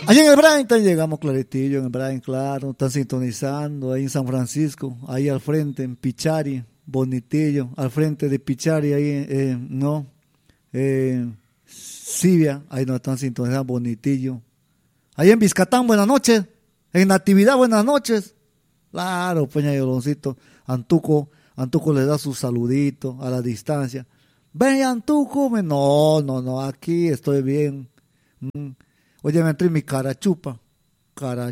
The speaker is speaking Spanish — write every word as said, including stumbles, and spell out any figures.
Allá en el Brain llegamos claritillo, en el Brain, claro, están sintonizando ahí en San Francisco, ahí al frente, en Pichari, Bonitillo, al frente de Pichari, ahí, eh, no, eh, Sibia, ahí nos están sintonizando, Bonitillo. Ahí en Vizcatán, buenas noches, en Natividad, buenas noches. Claro, Peña Yoloncito, Antuco, Antuco le da su saludito a la distancia. Ven, Antuco, no, no, no, aquí estoy bien. Mm. Oye, me entré mi carachupa, cara